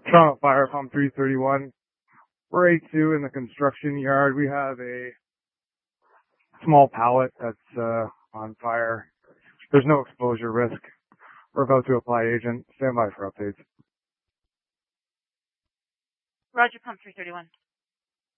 Toronto Fire Pump 331. We're A2 in the construction yard. We have a small pallet that's on fire. There's no exposure risk. We're about to apply agent. Stand by for updates. Roger, Pump 331.